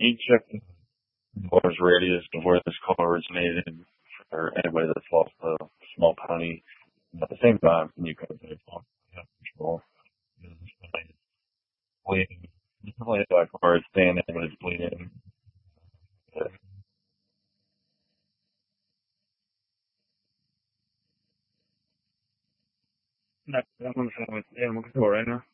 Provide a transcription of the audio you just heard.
you check the car's radius of where this car originated for anybody that's lost a small pony. And at the same time, you can have control. You know, this pony is bleeding. You can play that car is standing when it's bleeding. No, I'm on the phone with animal control right now.